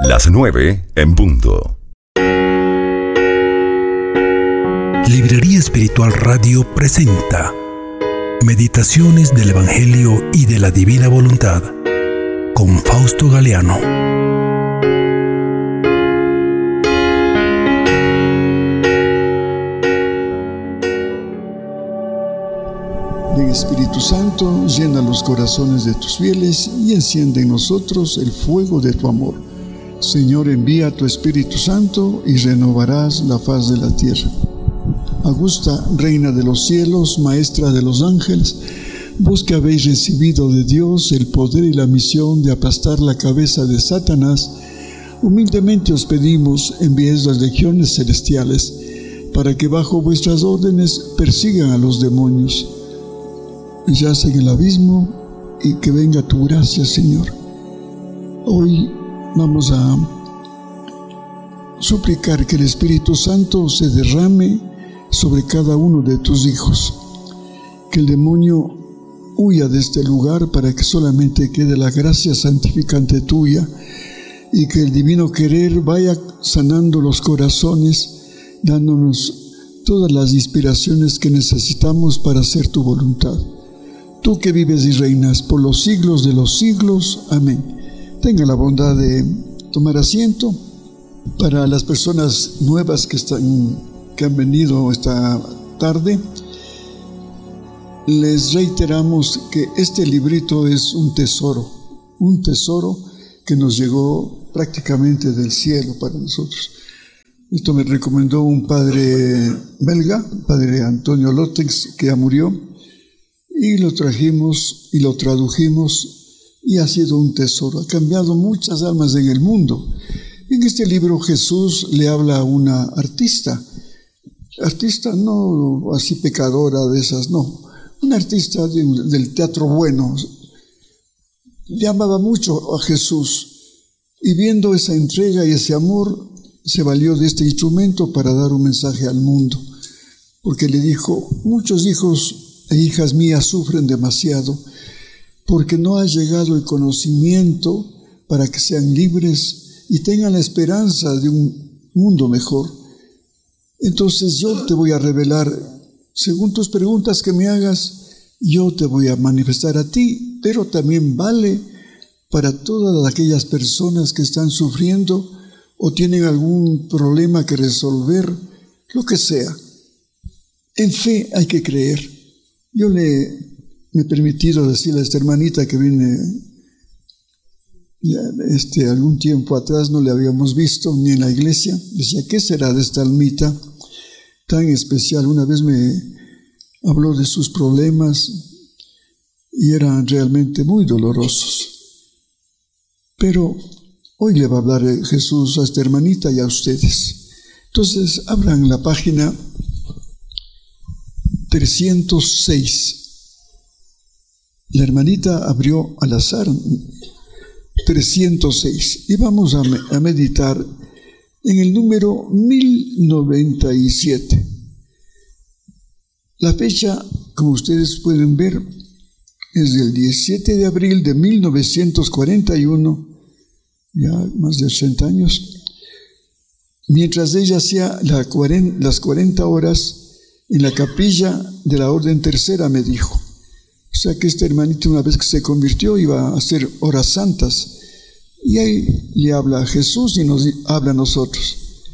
Las 9 en punto. Librería Espiritual Radio presenta Meditaciones del Evangelio y de la Divina Voluntad con Fausto Galeano. Ven Espíritu Santo, llena los corazones de tus fieles y enciende en nosotros el fuego de tu amor. Señor, envía tu Espíritu Santo y renovarás la faz de la tierra. Augusta, Reina de los cielos, Maestra de los ángeles, vos que habéis recibido de Dios el poder y la misión de aplastar la cabeza de Satanás, humildemente os pedimos, enviéis las legiones celestiales, para que bajo vuestras órdenes persigan a los demonios, yacen en el abismo, y que venga tu gracia, Señor. Hoy vamos a suplicar que el Espíritu Santo se derrame sobre cada uno de tus hijos, que el demonio huya de este lugar para que solamente quede la gracia santificante tuya, y que el divino querer vaya sanando los corazones, dándonos todas las inspiraciones que necesitamos para hacer tu voluntad. Tú que vives y reinas por los siglos de los siglos. Amén. Tenga la bondad de tomar asiento. Para las personas nuevas que han venido esta tarde, les reiteramos que este librito es un tesoro que nos llegó prácticamente del cielo para nosotros. Esto me recomendó un padre belga, padre Antonio Lotex, que ya murió, y lo trajimos y lo tradujimos, y ha sido un tesoro. Ha cambiado muchas almas en el mundo. En este libro Jesús le habla a una artista no así pecadora de esas, no, una artista del teatro bueno. Le amaba mucho a Jesús, y viendo esa entrega y ese amor, se valió de este instrumento para dar un mensaje al mundo, porque le dijo: muchos hijos e hijas mías sufren demasiado porque no ha llegado el conocimiento para que sean libres y tengan la esperanza de un mundo mejor. Entonces yo te voy a revelar, según tus preguntas que me hagas, yo te voy a manifestar a ti, pero también vale para todas aquellas personas que están sufriendo o tienen algún problema que resolver, lo que sea. En fe hay que creer. Yo me he permitido decirle a esta hermanita que viene ya algún tiempo atrás, no le habíamos visto ni en la iglesia. Decía: ¿qué será de esta almita tan especial? Una vez me habló de sus problemas y eran realmente muy dolorosos. Pero hoy le va a hablar Jesús a esta hermanita y a ustedes. Entonces, abran la página 306. La hermanita abrió al azar 306 y vamos a meditar en el número 1097. La fecha, como ustedes pueden ver, es del 17 de abril de 1941, ya más de 80 años, mientras ella hacía las 40 horas en la capilla de la Orden Tercera, me dijo. O sea que esta hermanita, una vez que se convirtió, iba a hacer horas santas. Y ahí le habla a Jesús y nos habla a nosotros.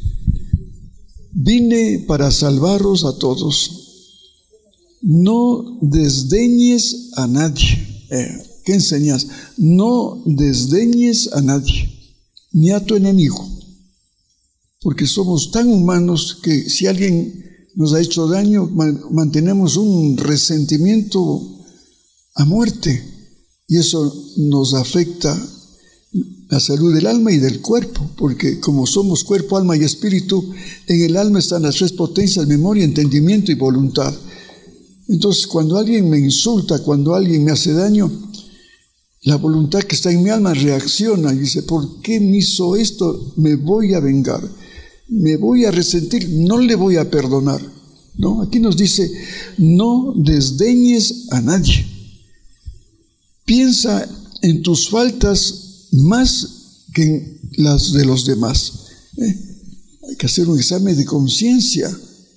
Vine para salvaros a todos. No desdeñes a nadie. ¿Qué enseñas? No desdeñes a nadie, ni a tu enemigo. Porque somos tan humanos que si alguien nos ha hecho daño, mantenemos un resentimiento a muerte, y eso nos afecta la salud del alma y del cuerpo, porque como somos cuerpo, alma y espíritu, en el alma están las tres potencias: memoria, entendimiento y voluntad. Entonces, cuando alguien me insulta, cuando alguien me hace daño, la voluntad que está en mi alma reacciona y dice: ¿por qué me hizo esto? Me voy a vengar, me voy a resentir, no le voy a perdonar. No, aquí nos dice: no desdeñes a nadie. Piensa en tus faltas más que en las de los demás. Hay que hacer un examen de conciencia.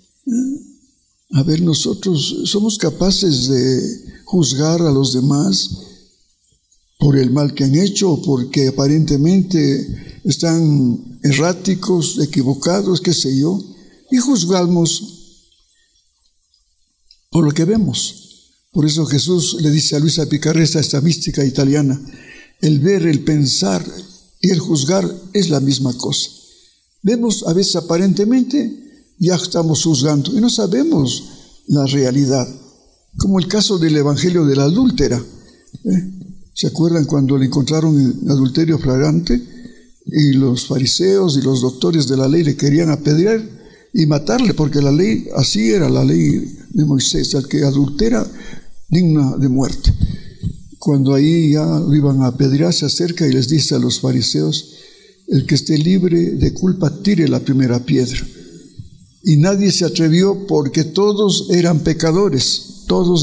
A ver, nosotros somos capaces de juzgar a los demás por el mal que han hecho o porque aparentemente están erráticos, equivocados, qué sé yo, y juzgamos por lo que vemos. Por eso Jesús le dice a Luisa Picarreta, esta mística italiana, el ver, el pensar y el juzgar es la misma cosa. Vemos a veces aparentemente, ya estamos juzgando y no sabemos la realidad. Como el caso del evangelio de la adúltera. ¿Se acuerdan cuando le encontraron en adulterio flagrante y los fariseos y los doctores de la ley le querían apedrear y matarle? Porque la ley, así era la ley de Moisés, el que adultera, digna de muerte. Cuando ahí ya lo iban a apedrear, se acerca y les dice a los fariseos, el que esté libre de culpa tire la primera piedra. Y nadie se atrevió porque todos eran pecadores,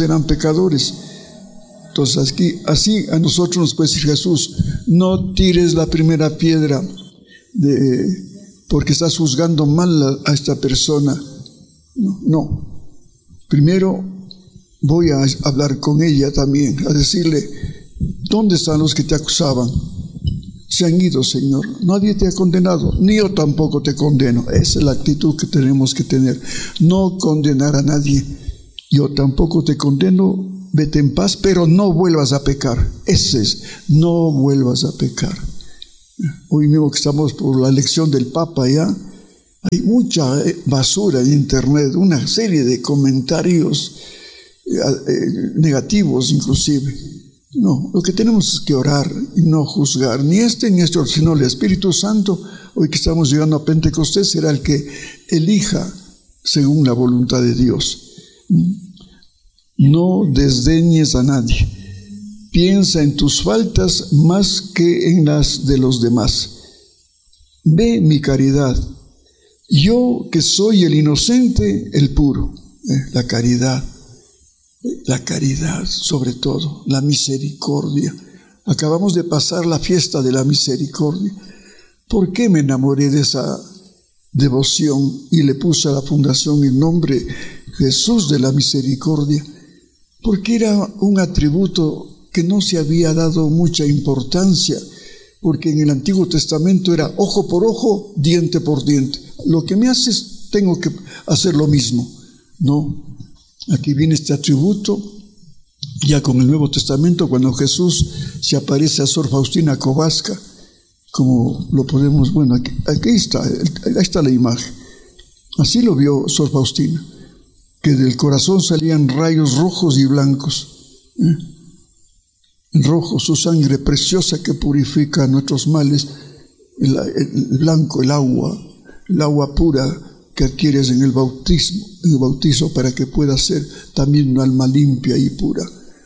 Entonces aquí, así a nosotros nos puede decir Jesús, no tires la primera piedra porque estás juzgando mal a esta persona. No. Primero voy a hablar con ella también, a decirle, ¿dónde están los que te acusaban? Se han ido, Señor. Nadie te ha condenado, ni yo tampoco te condeno. Esa es la actitud que tenemos que tener. No condenar a nadie. Yo tampoco te condeno, vete en paz, pero no vuelvas a pecar. Ese es, no vuelvas a pecar. Hoy mismo que estamos por la elección del Papa ya, hay mucha basura en internet, una serie de comentarios negativos inclusive. No, lo que tenemos es que orar y no juzgar, ni ni otro, sino el Espíritu Santo. Hoy que estamos llegando a Pentecostés será el que elija según la voluntad de Dios. No desdeñes a nadie. Piensa en tus faltas más que en las de los demás. Ve mi caridad. Yo que soy el inocente, el puro. La caridad sobre todo, la misericordia. Acabamos de pasar la fiesta de la misericordia. ¿Por qué me enamoré de esa devoción y le puse a la fundación el nombre Jesús de la Misericordia? Porque era un atributo que no se había dado mucha importancia, porque en el Antiguo Testamento era ojo por ojo, diente por diente. Lo que me haces, tengo que hacer lo mismo. No. Aquí viene este atributo, ya con el Nuevo Testamento, cuando Jesús se aparece a Sor Faustina Kowalska, como lo podemos, bueno, aquí está la imagen. Así lo vio Sor Faustina, que del corazón salían rayos rojos y blancos. En rojo, su sangre preciosa que purifica nuestros males, el blanco, el agua pura que adquieres en el bautizo para que pueda ser también un alma limpia y pura.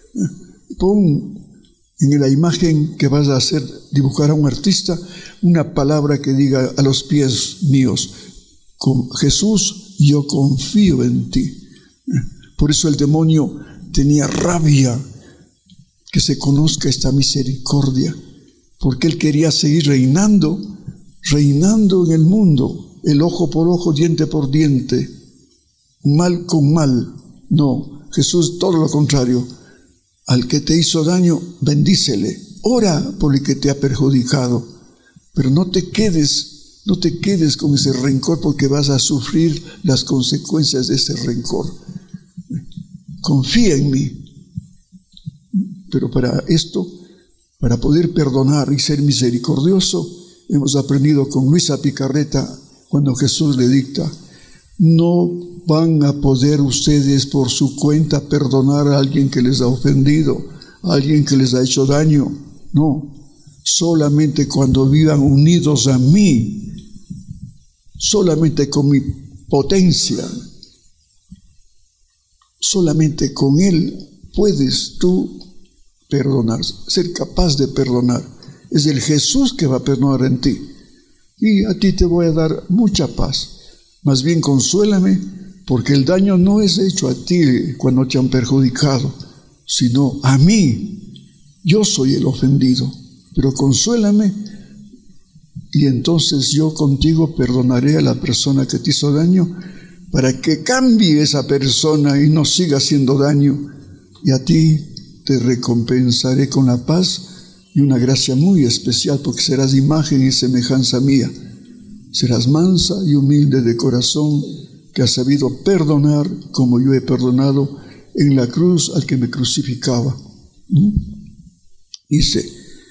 Pon en la imagen que vas a hacer, dibujar a un artista, una palabra que diga a los pies míos, con Jesús, yo confío en ti. Por eso el demonio tenía rabia que se conozca esta misericordia, porque él quería seguir reinando en el mundo. El ojo por ojo, diente por diente, mal con mal. No, Jesús todo lo contrario. Al que te hizo daño, bendícele. Ora por el que te ha perjudicado. Pero no te quedes con ese rencor, porque vas a sufrir las consecuencias de ese rencor. Confía en mí. Pero para esto, para poder perdonar y ser misericordioso, hemos aprendido con Luisa Picarreta, cuando Jesús le dicta, no van a poder ustedes por su cuenta perdonar a alguien que les ha ofendido, a alguien que les ha hecho daño. No, solamente cuando vivan unidos a mí, solamente con mi potencia, solamente con Él puedes tú perdonar, ser capaz de perdonar. Es el Jesús que va a perdonar en ti. Y a ti te voy a dar mucha paz. Más bien consuélame, porque el daño no es hecho a ti cuando te han perjudicado, sino a mí. Yo soy el ofendido. Pero consuélame y entonces yo contigo perdonaré a la persona que te hizo daño para que cambie esa persona y no siga haciendo daño, y a ti te recompensaré con la paz y una gracia muy especial, porque serás imagen y semejanza mía. Serás mansa y humilde de corazón, que has sabido perdonar como yo he perdonado en la cruz al que me crucificaba. Dice,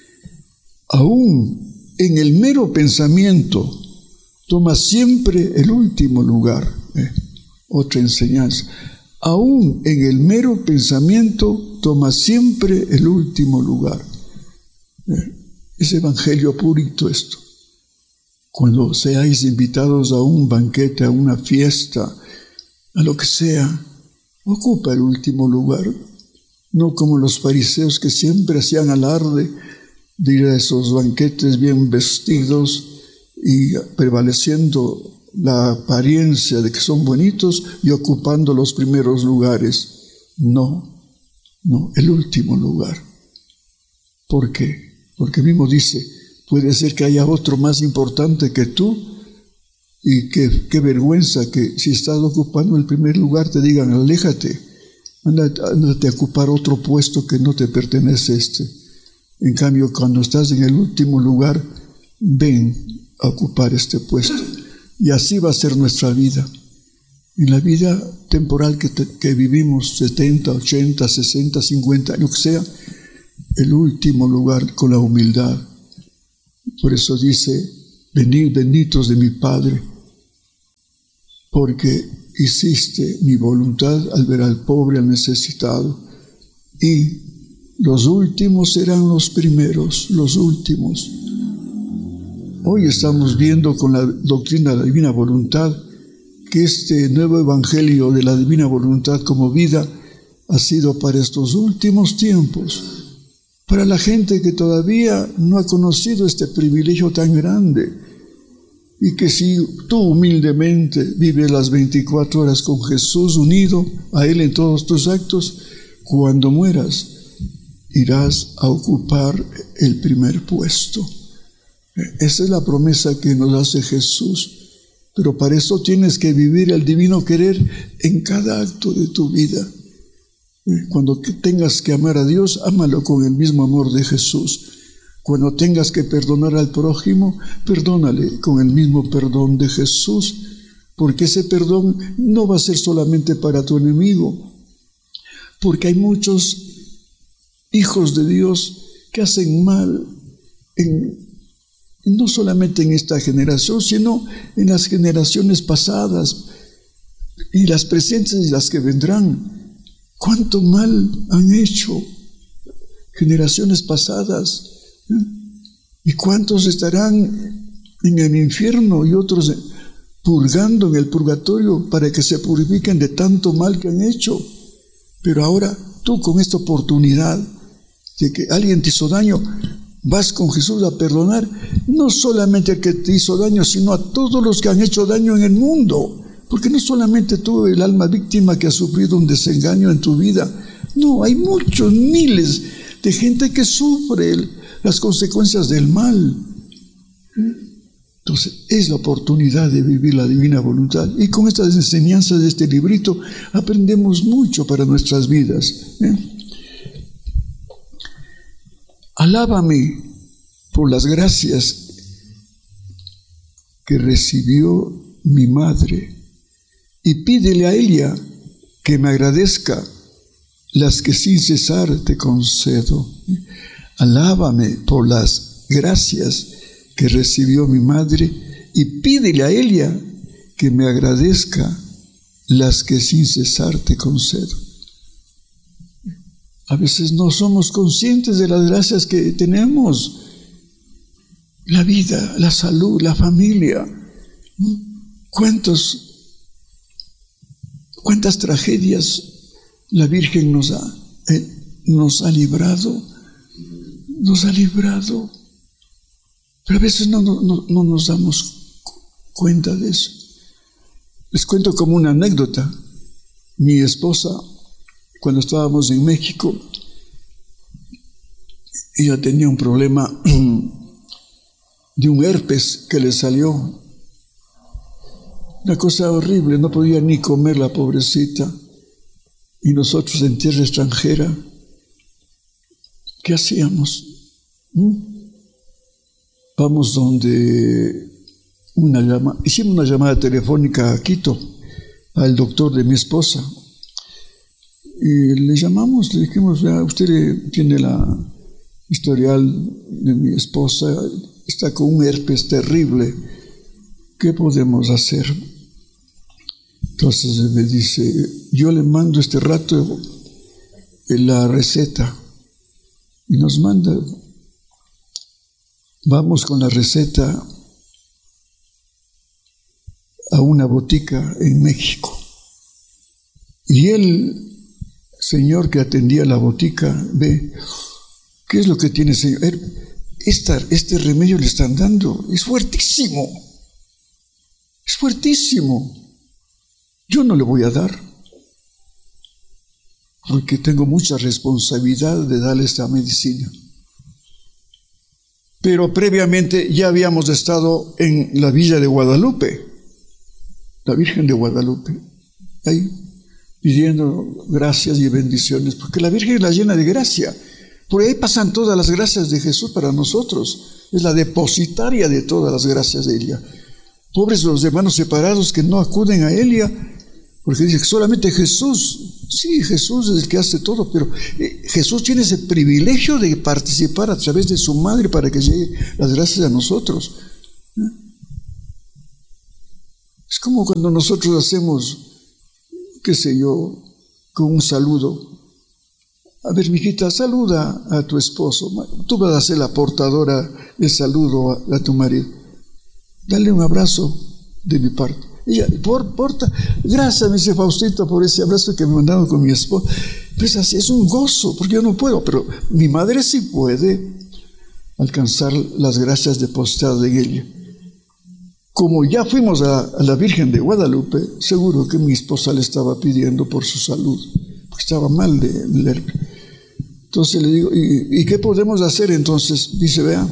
aún en el mero pensamiento toma siempre el último lugar. Otra enseñanza. Aún en el mero pensamiento toma siempre el último lugar. Es evangelio purito esto. Cuando seáis invitados a un banquete, a una fiesta, a lo que sea, ocupa el último lugar. No como los fariseos que siempre hacían alarde de ir a esos banquetes bien vestidos y prevaleciendo la apariencia de que son bonitos y ocupando los primeros lugares. No, el último lugar. ¿Por qué? Porque mismo dice, puede ser que haya otro más importante que tú, y qué vergüenza que si estás ocupando el primer lugar te digan, aléjate, ándate a ocupar otro puesto que no te pertenece En cambio, cuando estás en el último lugar, ven a ocupar este puesto. Y así va a ser nuestra vida. En la vida temporal que vivimos, 70, 80, 60, 50, lo que sea, el último lugar con la humildad. Por eso dice, venid benditos de mi Padre, porque hiciste mi voluntad al ver al pobre, al necesitado. Y los últimos serán los primeros, los últimos. Hoy estamos viendo con la doctrina de la divina voluntad que este nuevo evangelio de la divina voluntad como vida ha sido para estos últimos tiempos, para la gente que todavía no ha conocido este privilegio tan grande, y que si tú humildemente vives las 24 horas con Jesús unido a Él en todos tus actos, cuando mueras irás a ocupar el primer puesto. Esa es la promesa que nos hace Jesús. Pero para eso tienes que vivir el divino querer en cada acto de tu vida. Cuando tengas que amar a Dios, ámalo con el mismo amor de Jesús. Cuando tengas que perdonar al prójimo, perdónale con el mismo perdón de Jesús, porque ese perdón no va a ser solamente para tu enemigo, porque hay muchos hijos de Dios que hacen mal no solamente en esta generación, sino en las generaciones pasadas y las presentes y las que vendrán. ¿Cuánto mal han hecho generaciones pasadas? ¿Y cuántos estarán en el infierno y otros purgando en el purgatorio para que se purifiquen de tanto mal que han hecho? Pero ahora tú, con esta oportunidad de que alguien te hizo daño, vas con Jesús a perdonar, no solamente al que te hizo daño, sino a todos los que han hecho daño en el mundo. Porque no solamente tú, el alma víctima que ha sufrido un desengaño en tu vida. No, hay muchos, miles de gente que sufre las consecuencias del mal. Entonces, es la oportunidad de vivir la divina voluntad. Y con estas enseñanzas de este librito aprendemos mucho para nuestras vidas. Alábame por las gracias que recibió mi madre y pídele a ella que me agradezca las que sin cesar te concedo. Alábame por las gracias que recibió mi madre y pídele a ella que me agradezca las que sin cesar te concedo. A veces no somos conscientes de las gracias que tenemos. La vida, la salud, la familia. ¿Cuántas tragedias la Virgen nos ha librado? Nos ha librado. Pero a veces no nos damos cuenta de eso. Les cuento como una anécdota. Mi esposa, cuando estábamos en México, ella tenía un problema de un herpes que le salió. Una cosa horrible, no podía ni comer la pobrecita. Y nosotros en tierra extranjera, ¿qué hacíamos? Vamos donde hicimos una llamada telefónica a Quito, al doctor de mi esposa. Y le llamamos, le dijimos, usted tiene la historial de mi esposa, está con un herpes terrible, ¿qué podemos hacer? Entonces me dice, yo le mando este rato la receta, y nos manda, vamos con la receta a una botica en México, y el señor que atendía la botica ve, ¿qué es lo que tiene, señor? Este remedio le están dando, es fuertísimo, yo no le voy a dar, porque tengo mucha responsabilidad de darle esta medicina. Pero previamente ya habíamos estado en la Villa de Guadalupe, la Virgen de Guadalupe, ahí pidiendo gracias y bendiciones, porque la Virgen es la llena de gracia, por ahí pasan todas las gracias de Jesús para nosotros, es la depositaria de todas las gracias de ella. Pobres los hermanos separados que no acuden a ella, porque dice que solamente Jesús, sí, Jesús es el que hace todo, pero Jesús tiene ese privilegio de participar a través de su madre para que lleguen las gracias a nosotros. Es como cuando nosotros hacemos, qué sé yo, con un saludo. A ver, mijita, saluda a tu esposo. Tú vas a ser la portadora del saludo a tu marido. Dale un abrazo de mi parte. Ella, gracias, me dice Faustito, por ese abrazo que me mandaron con mi esposo. Pues así es un gozo, porque yo no puedo, pero mi madre sí puede alcanzar las gracias depositadas en ella. Como ya fuimos a la Virgen de Guadalupe, seguro que mi esposa le estaba pidiendo por su salud, porque estaba mal del herpes. Entonces le digo, ¿y qué podemos hacer entonces? Dice, vea,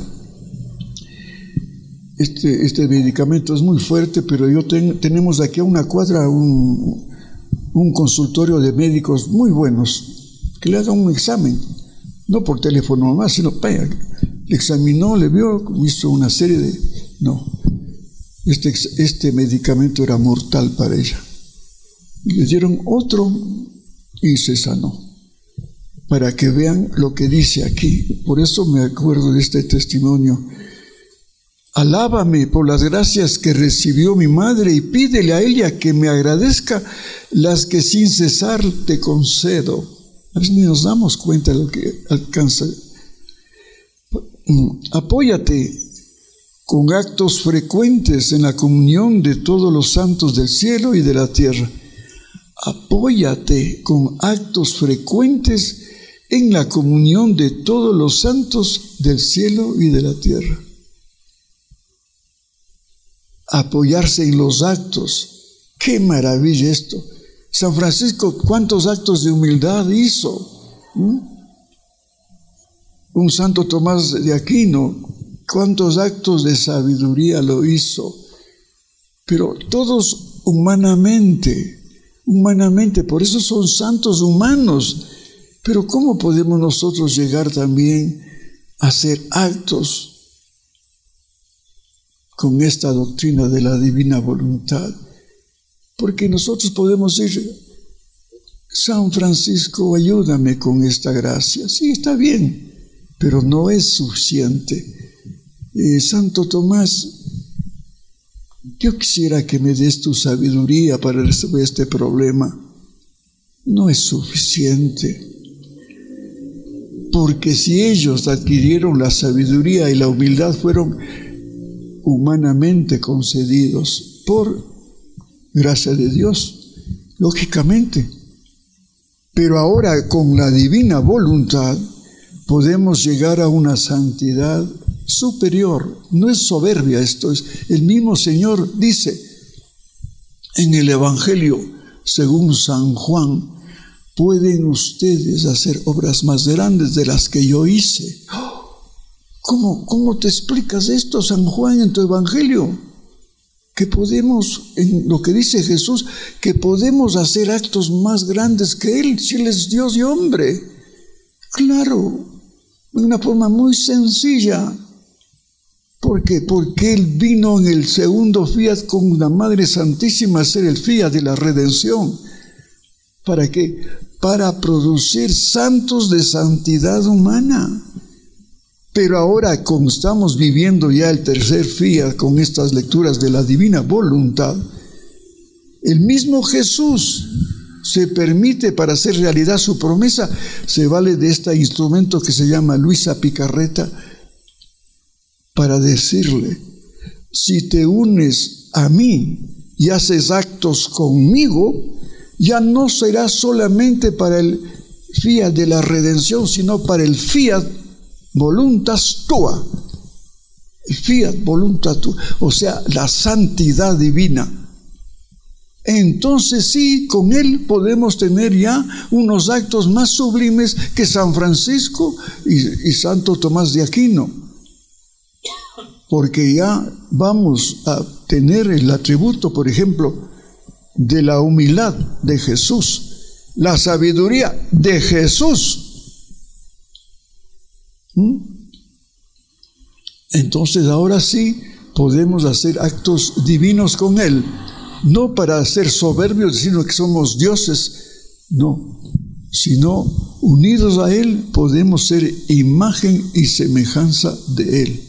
este medicamento es muy fuerte, pero tenemos aquí a una cuadra un consultorio de médicos muy buenos, que le hagan un examen, no por teléfono nomás, sino le examinó, le vio, hizo una serie de... No, este medicamento era mortal para ella. Y le dieron otro y se sanó. Para que vean lo que dice aquí. Por eso me acuerdo de este testimonio. Alábame por las gracias que recibió mi madre y pídele a ella que me agradezca las que sin cesar te concedo. A veces ni nos damos cuenta de lo que alcanza. Apóyate con actos frecuentes en la comunión de todos los santos del cielo y de la tierra. Apóyate con actos frecuentes en la comunión de todos los santos del cielo y de la tierra. Apoyarse en los actos. ¡Qué maravilla esto! San Francisco, ¿cuántos actos de humildad hizo? Un Santo Tomás de Aquino, ¿cuántos actos de sabiduría lo hizo? Pero todos humanamente, por eso son santos humanos. Pero ¿cómo podemos nosotros llegar también a hacer actos con esta doctrina de la divina voluntad? Porque nosotros podemos decir, San Francisco, ayúdame con esta gracia. Sí, está bien, pero no es suficiente. Santo Tomás, yo quisiera que me des tu sabiduría para resolver este problema. No es suficiente. Porque si ellos adquirieron la sabiduría y la humildad, fueron humanamente concedidos por gracia de Dios, lógicamente. Pero ahora con la divina voluntad podemos llegar a una santidad superior. No es soberbia esto, es el mismo Señor dice en el Evangelio según San Juan: pueden ustedes hacer obras más grandes de las que yo hice. ¿Cómo te explicas esto, San Juan, en tu Evangelio? Que podemos, en lo que dice Jesús, que podemos hacer actos más grandes que Él, si Él es Dios y hombre. Claro, de una forma muy sencilla. ¿Por qué? Porque Él vino en el segundo fiat con la Madre Santísima a ser el fiat de la redención. ¿Para qué? Para producir santos de santidad humana. Pero ahora, como estamos viviendo ya el tercer fiat con estas lecturas de la divina voluntad, el mismo Jesús se permite, para hacer realidad su promesa, se vale de este instrumento que se llama Luisa Picarreta, para decirle: si te unes a mí y haces actos conmigo, ya no será solamente para el fiat de la redención, sino para el fiat voluntas tua, el fiat voluntas tua, o sea, la santidad divina. Entonces sí, con Él podemos tener ya unos actos más sublimes que San Francisco y Santo Tomás de Aquino, porque ya vamos a tener el atributo, por ejemplo, de la humildad de Jesús, la sabiduría de Jesús. Entonces ahora sí podemos hacer actos divinos con Él, no para ser soberbios, sino que somos dioses, no, sino unidos a Él podemos ser imagen y semejanza de Él.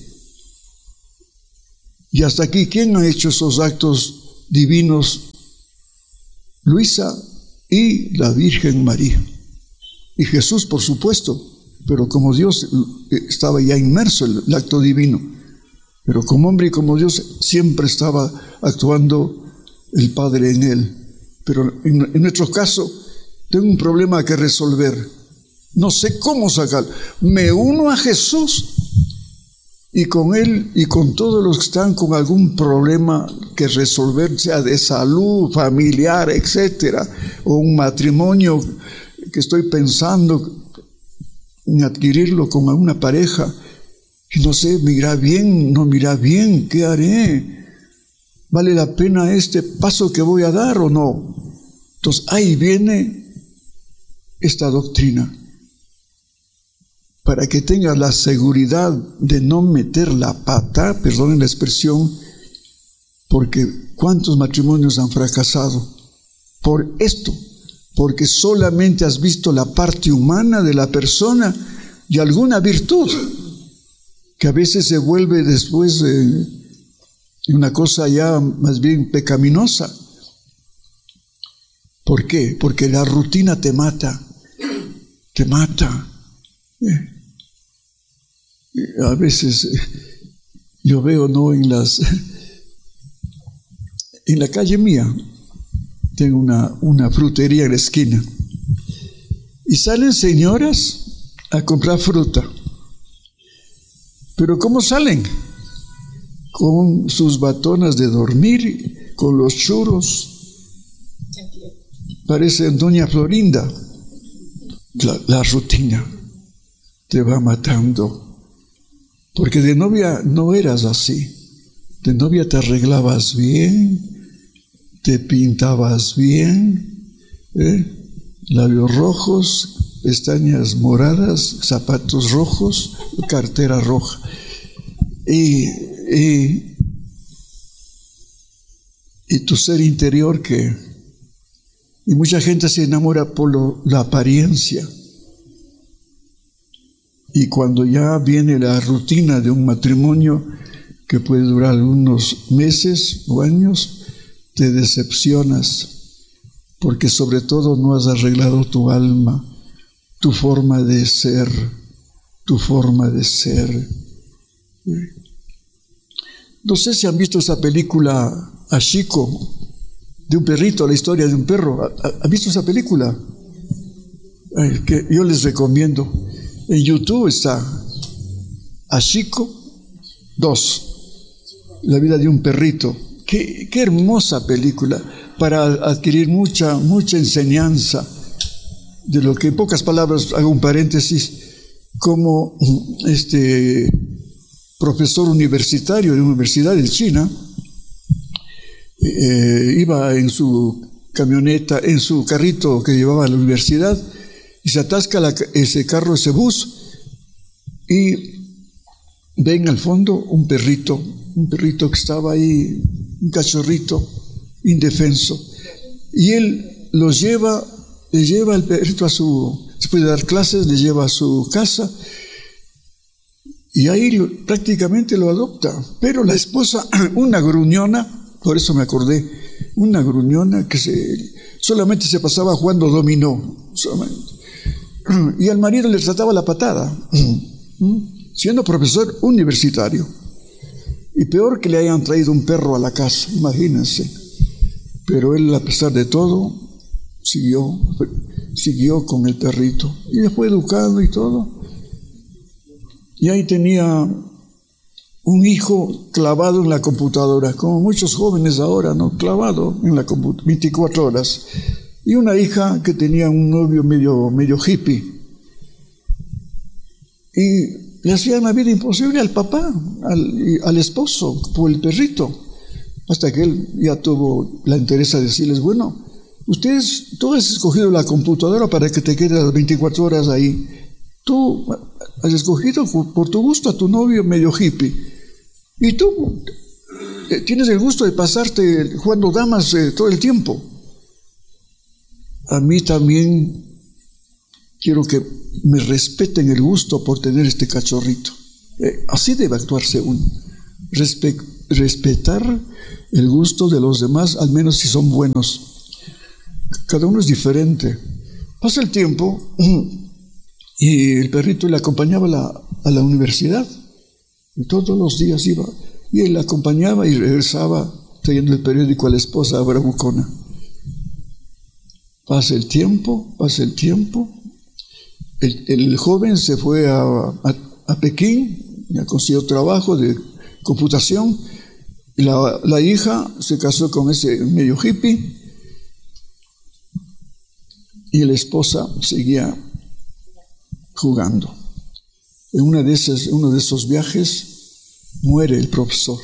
Y hasta aquí, ¿quién ha hecho esos actos divinos? Luisa y la Virgen María. Y Jesús, por supuesto, pero como Dios estaba ya inmerso en el acto divino. Pero como hombre y como Dios siempre estaba actuando el Padre en Él. Pero en nuestro caso, tengo un problema que resolver. No sé cómo sacarlo. Me uno a Jesús y con Él y con todos los que están con algún problema que resolver, sea de salud, familiar, etcétera, o un matrimonio que estoy pensando en adquirirlo con alguna pareja, y no sé, me irá bien, no me irá bien, ¿qué haré? ¿Vale la pena este paso que voy a dar o no? Entonces ahí viene esta doctrina, para que tengas la seguridad de no meter la pata, perdonen la expresión, porque ¿cuántos matrimonios han fracasado por esto? Porque solamente has visto la parte humana de la persona y alguna virtud, que a veces se vuelve después una cosa ya más bien pecaminosa. ¿Por qué? Porque la rutina te mata, te mata. A veces yo veo, ¿no?, en la calle mía, tengo una frutería en la esquina, y salen señoras a comprar fruta. Pero ¿cómo salen? Con sus batonas de dormir, con los churros. Parecen Doña Florinda. La rutina te va matando. Porque de novia no eras así. De novia te arreglabas bien, te pintabas bien, labios rojos, pestañas moradas, zapatos rojos, cartera roja. Y tu ser interior y mucha gente se enamora por la apariencia. Y cuando ya viene la rutina de un matrimonio que puede durar unos meses o años, te decepcionas, porque sobre todo no has arreglado tu alma, tu forma de ser, tu forma de ser. No sé si han visto esa película Hachiko, de un perrito, la historia de un perro. ¿Han visto esa película? Que yo les recomiendo. En YouTube está Hachiko 2, la vida de un perrito. Qué hermosa película, para adquirir mucha enseñanza de lo que, en pocas palabras, hago un paréntesis, como profesor universitario de una universidad de China, iba en su camioneta, en su carrito que llevaba a la universidad, y se atasca ese bus, y ven al fondo un perrito que estaba ahí, un cachorrito indefenso, y él le lleva el perrito después de dar clases, le lleva a su casa, y ahí prácticamente lo adopta. Pero la esposa, una gruñona, por eso me acordé, una gruñona que solamente se pasaba jugando dominó, y al marido le trataba la patada, siendo profesor universitario. Y peor que le hayan traído un perro a la casa, imagínense. Pero él, a pesar de todo, siguió con el perrito, y le fue educado y todo. Y ahí tenía un hijo clavado en la computadora, como muchos jóvenes ahora, ¿no? Clavado en la computadora 24 horas. Y una hija que tenía un novio medio hippie. Y le hacían la vida imposible al papá, al esposo, por el perrito. Hasta que él ya tuvo la entereza de decirles, bueno, tú has escogido la computadora para que te quedes las 24 horas ahí. Tú has escogido por tu gusto a tu novio medio hippie. Y tú tienes el gusto de pasarte jugando damas todo el tiempo. A mí también quiero que me respeten el gusto por tener este cachorrito. Así debe actuarse uno. Respetar el gusto de los demás, al menos si son buenos. Cada uno es diferente. Pasa el tiempo y el perrito le acompañaba a la universidad. Y todos los días iba. Y él la acompañaba y regresaba trayendo el periódico a la esposa, a Bravucona. Pasa el tiempo. El joven se fue a Pekín, ya consiguió trabajo de computación. Y la hija se casó con ese medio hippie. Y la esposa seguía jugando. En uno de esos viajes muere el profesor.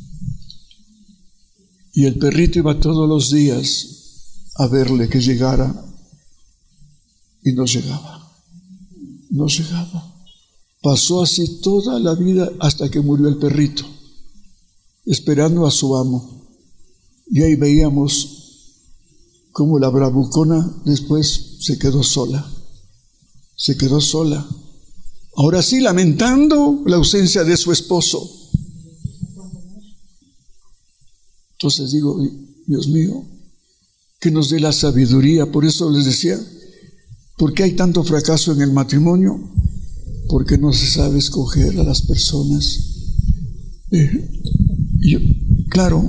Y el perrito iba todos los días a verle que llegara, y no llegaba. Pasó así toda la vida hasta que murió el perrito, esperando a su amo. Y ahí veíamos cómo la bravucona después se quedó sola. Ahora sí, lamentando la ausencia de su esposo. Entonces digo, Dios mío, que nos dé la sabiduría. Por eso les decía, ¿por qué hay tanto fracaso en el matrimonio? Porque no se sabe escoger a las personas. Claro,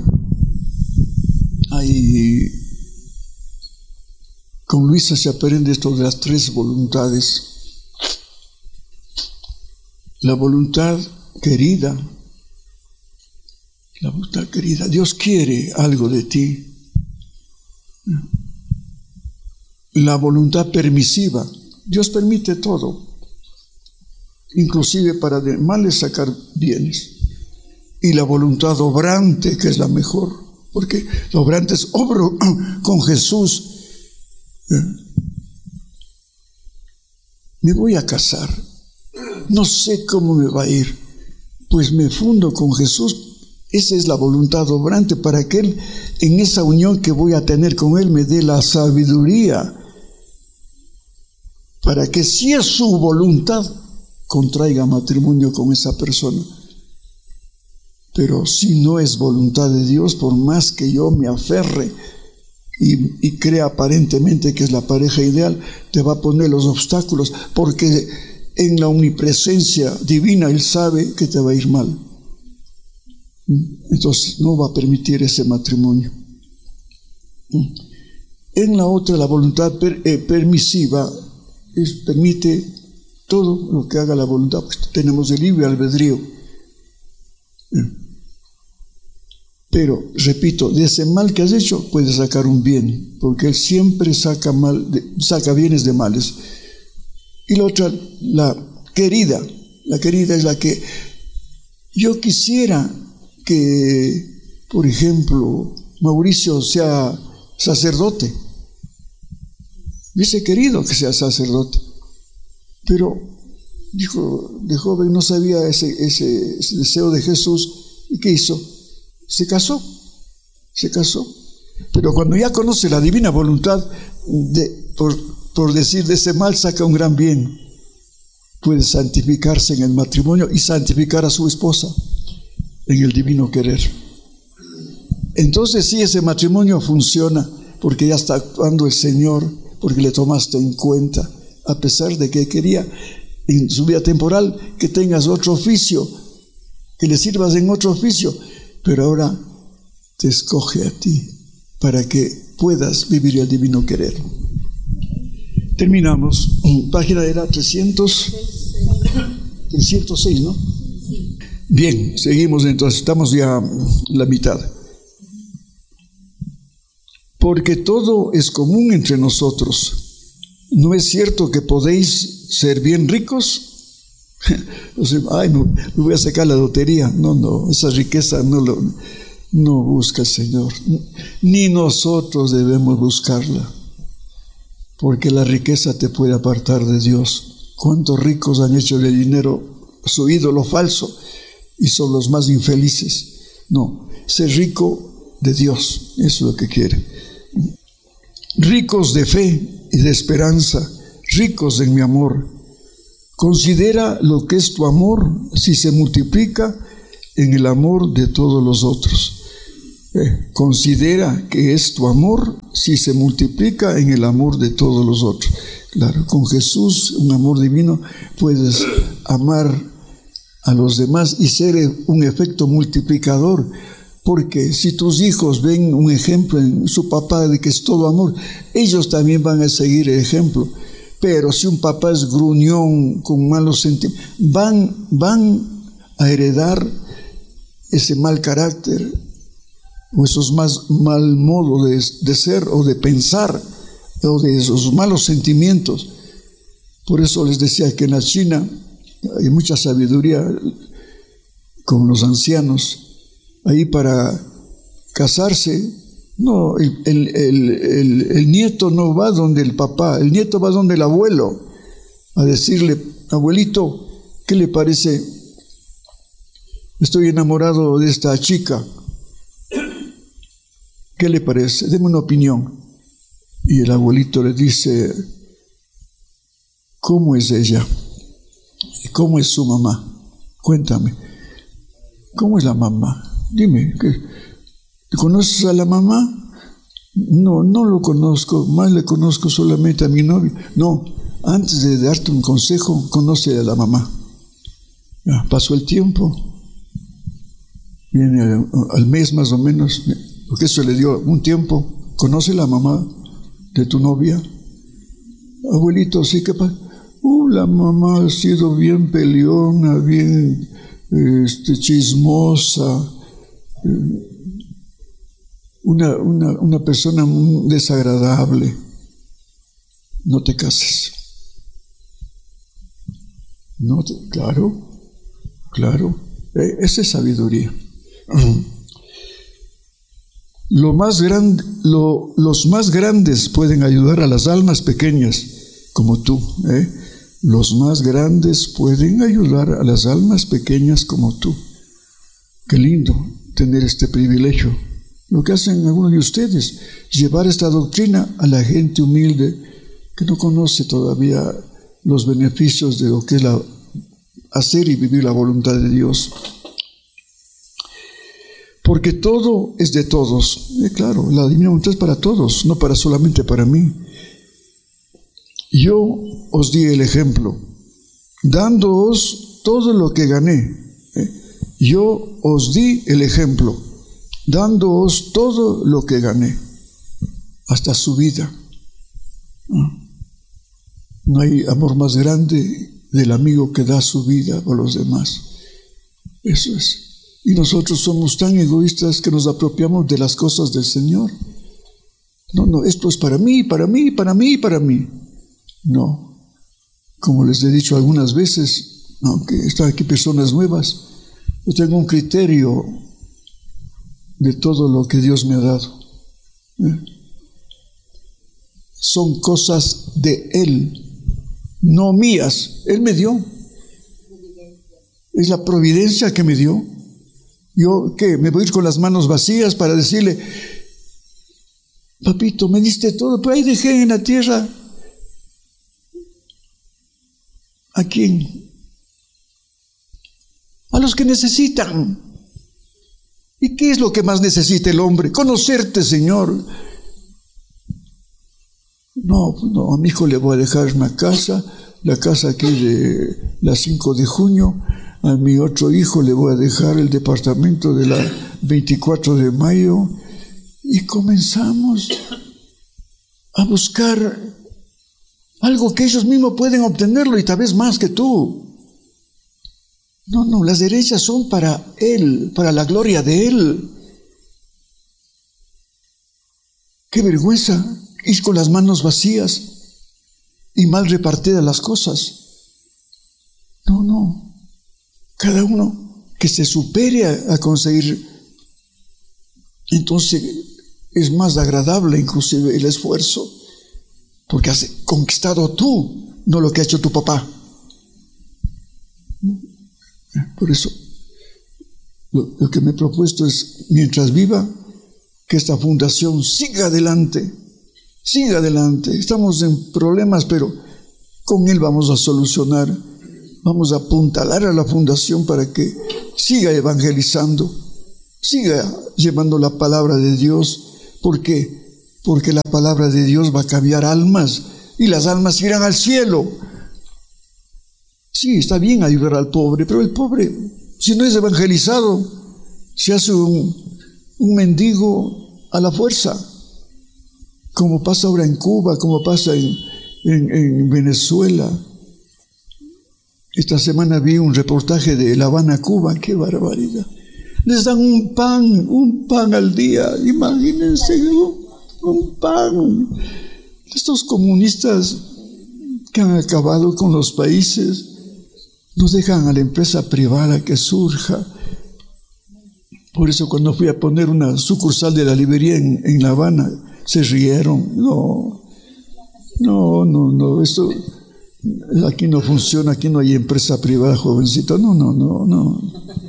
con Luisa se aprende esto de las 3 voluntades. La voluntad querida, Dios quiere algo de ti. La voluntad permisiva, Dios permite todo, inclusive para de males sacar bienes. Y la voluntad obrante, que es la mejor, porque la obrante es obro con Jesús. Me voy a casar, no sé cómo me va a ir, pues me fundo con Jesús. Esa es la voluntad obrante, para que Él, en esa unión que voy a tener con Él, me dé la sabiduría, para que, si es su voluntad, contraiga matrimonio con esa persona. Pero si no es voluntad de Dios, por más que yo me aferre y crea aparentemente que es la pareja ideal, te va a poner los obstáculos, porque en la omnipresencia divina Él sabe que te va a ir mal. Entonces no va a permitir ese matrimonio. En la otra, la voluntad permisiva permite todo lo que haga la voluntad, porque tenemos el libre albedrío. Pero, repito, de ese mal que has hecho puedes sacar un bien, porque Él siempre saca bienes de males. Y la otra, la querida es la que Yo quisiera que, por ejemplo, Mauricio sea sacerdote. Hubiese querido que sea sacerdote, pero dijo, de joven no sabía ese deseo de Jesús. ¿Y qué hizo? Se casó. Pero cuando ya conoce la divina voluntad, por decir, de ese mal saca un gran bien, puede santificarse en el matrimonio y santificar a su esposa en el divino querer. Entonces sí, ese matrimonio funciona porque ya está actuando el Señor, porque le tomaste en cuenta, a pesar de que quería en su vida temporal que tengas otro oficio, que le sirvas en otro oficio, pero ahora te escoge a ti para que puedas vivir el divino querer. Terminamos. Página era 306, ¿no? Bien, seguimos entonces, estamos ya en la mitad. Porque todo es común entre nosotros. ¿No es cierto que podéis ser bien ricos? Ay, me voy a sacar la lotería. No, esa riqueza no busca el Señor. Ni nosotros debemos buscarla. Porque la riqueza te puede apartar de Dios. ¿Cuántos ricos han hecho del dinero su ídolo falso? Y son los más infelices. No, ser rico de Dios, eso es lo que quiere. Ricos de fe y de esperanza, ricos en mi amor. Considera lo que es tu amor si se multiplica en el amor de todos los otros. Considera que es tu amor si se multiplica en el amor de todos los otros. Claro, con Jesús, un amor divino, puedes amar a los demás y ser un efecto multiplicador. Porque si tus hijos ven un ejemplo en su papá de que es todo amor, ellos también van a seguir el ejemplo. Pero si un papá es gruñón, con malos sentimientos, van a heredar ese mal carácter o esos mal modo de ser o de pensar o de esos malos sentimientos. Por eso les decía que en la China hay mucha sabiduría con los ancianos. Ahí para casarse, no, el nieto no va donde el papá, el nieto va donde el abuelo a decirle: abuelito, ¿qué le parece? Estoy enamorado de esta chica. ¿Qué le parece? Deme una opinión. Y el abuelito le dice: ¿cómo es ella? ¿Y cómo es su mamá? Cuéntame. ¿Cómo es la mamá? Dime, ¿conoces a la mamá? No lo conozco, más le conozco solamente a mi novio. No, antes de darte un consejo, conoce a la mamá. Ya, pasó el tiempo, viene al mes más o menos, porque eso le dio un tiempo. ¿Conoce la mamá de tu novia? Abuelito, sí, ¿qué pasa? La mamá ha sido bien peleona, bien chismosa, una persona muy desagradable. No te cases. Claro, esa es sabiduría. Los más grandes pueden ayudar a las almas pequeñas como tú. Los más grandes pueden ayudar a las almas pequeñas como tú. Qué lindo tener este privilegio. Lo que hacen algunos de ustedes, llevar esta doctrina a la gente humilde que no conoce todavía los beneficios de lo que es hacer y vivir la voluntad de Dios. Porque todo es de todos. Claro, la divina voluntad es para todos, no solamente para mí. Yo os di el ejemplo, dándoos todo lo que gané. Yo os di el ejemplo, dándoos todo lo que gané, hasta su vida. No hay amor más grande del amigo que da su vida por los demás. Eso es. Y nosotros somos tan egoístas que nos apropiamos de las cosas del Señor. No, esto es para mí, para mí, para mí, para mí. No, como les he dicho algunas veces, aunque están aquí personas nuevas, Yo tengo un criterio de todo lo que Dios me ha dado. Son cosas de Él, no mías. Él me dio. Es la providencia que me dio. Yo, ¿qué? ¿Me voy a ir con las manos vacías para decirle, papito, me diste todo, pero ahí dejé en la tierra? ¿A quién? A los que necesitan. ¿Y qué es lo que más necesita el hombre? Conocerte, Señor. No, a mi hijo le voy a dejar una casa, la casa aquí de la 5 de junio. A mi otro hijo le voy a dejar el departamento de la 24 de mayo. Y comenzamos a buscar algo que ellos mismos pueden obtenerlo y tal vez más que tú. No, las derechas son para Él, para la gloria de Él. Qué vergüenza ir con las manos vacías y mal repartidas las cosas. No. Cada uno que se supere a conseguir, entonces es más agradable inclusive el esfuerzo, porque has conquistado tú, no lo que ha hecho tu papá. Por eso, lo que me he propuesto es, mientras viva, que esta fundación siga adelante. Estamos en problemas, pero con Él vamos a solucionar. Vamos a apuntalar a la fundación para que siga evangelizando, siga llevando la palabra de Dios. ¿Por qué? Porque la palabra de Dios va a cambiar almas y las almas irán al cielo. Sí, está bien ayudar al pobre, pero el pobre, si no es evangelizado, se hace un mendigo a la fuerza, como pasa ahora en Cuba, como pasa en Venezuela. Esta semana vi un reportaje de La Habana, Cuba. ¡Qué barbaridad! Les dan un pan al día. Imagínense, un pan. Estos comunistas que han acabado con los países nos dejan a la empresa privada que surja. Por eso cuando fui a poner una sucursal de la librería en La Habana, se rieron. No, esto aquí no funciona, aquí no hay empresa privada, jovencito. No.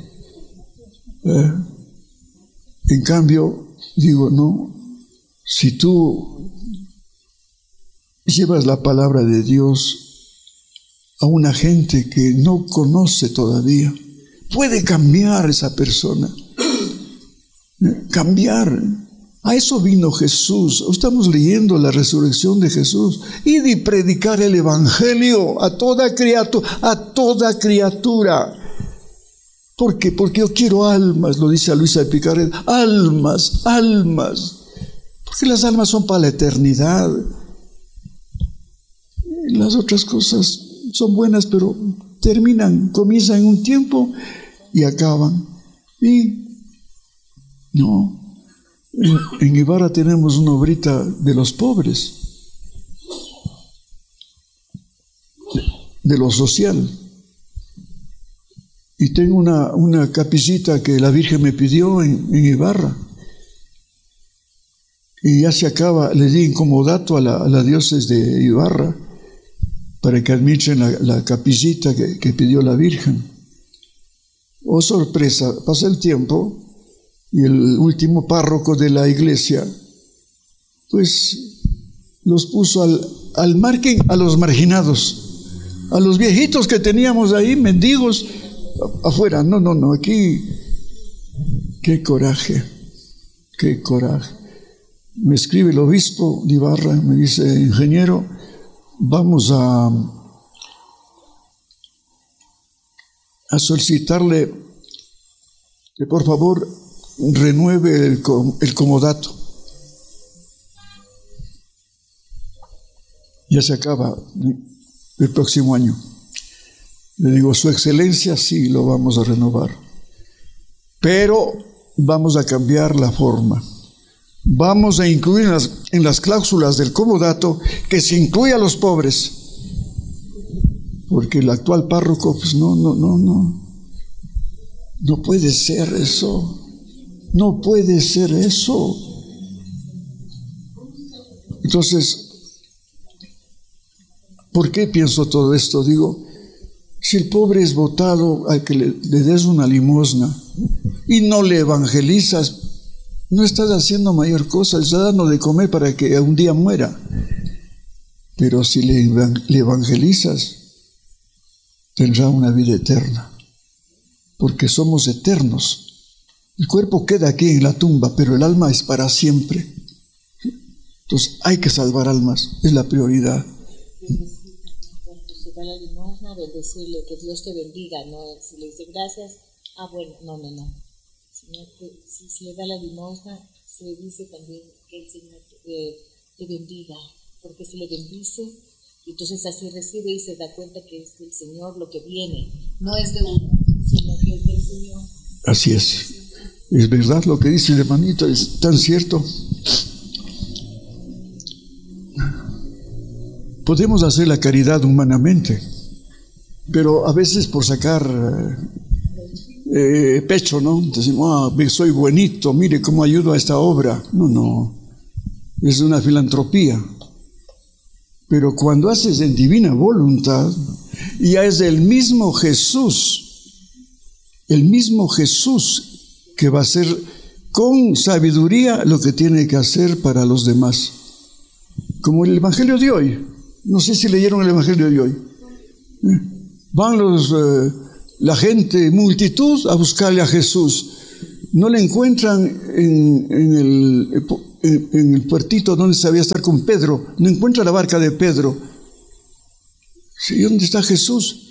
En cambio, digo, no, si tú llevas la palabra de Dios a una gente que no conoce todavía, puede cambiar esa persona. Cambiar. A eso vino Jesús. Estamos leyendo la resurrección de Jesús. Id y predicar el evangelio a toda criatura. ¿Por qué? Porque yo quiero almas, lo dice a Luisa de Picaret. Almas. Porque las almas son para la eternidad. Las otras cosas son buenas, pero comienzan en un tiempo y acaban. Y no. En Ibarra tenemos una obrita de los pobres, de lo social. Y tengo una capillita que la Virgen me pidió en Ibarra. Y ya se acaba, le di incomodato a la diócesis de Ibarra para que administren la capillita que pidió la Virgen. Oh, sorpresa, pasa el tiempo y el último párroco de la iglesia pues los puso al margen a los marginados, a los viejitos que teníamos ahí, mendigos, afuera. No, aquí, qué coraje. Me escribe el obispo de Ibarra, me dice: ingeniero, vamos a solicitarle que por favor renueve el comodato. Ya se acaba el próximo año. Le digo: Su Excelencia, sí, lo vamos a renovar, pero vamos a cambiar la forma. Vamos a incluir en las cláusulas del comodato que se incluya a los pobres, porque el actual párroco, pues no No puede ser eso. No puede ser eso. Entonces, ¿por qué pienso todo esto? Digo, si el pobre es botado al que le des una limosna y no le evangelizas, no estás haciendo mayor cosa, estás dando de comer para que un día muera. Pero si le evangelizas, tendrá una vida eterna, porque somos eternos. El cuerpo queda aquí en la tumba, pero el alma es para siempre. Entonces hay que salvar almas, es la prioridad. Cuando se da la limosna, bendecirle, que Dios te bendiga, no si le dice gracias, bueno, no. Sino que si se le da la limosna, se le dice también que el Señor te bendiga, porque se le bendice, y entonces así recibe y se da cuenta que es del Señor lo que viene, no es de uno, sino que es del Señor. Así es. Es verdad lo que dice el hermanito, es tan cierto. Podemos hacer la caridad humanamente, pero a veces por sacar pecho, ¿no? Decimos, soy buenito, mire cómo ayudo a esta obra. No, es una filantropía. Pero cuando haces en divina voluntad, ya es el mismo Jesús que va a hacer con sabiduría lo que tiene que hacer para los demás. Como el Evangelio de hoy. No sé si leyeron el Evangelio de hoy. Van la gente, multitud, a buscarle a Jesús. No le encuentran en el puertito donde sabía estar con Pedro. No encuentra la barca de Pedro. Sí, ¿dónde está Jesús?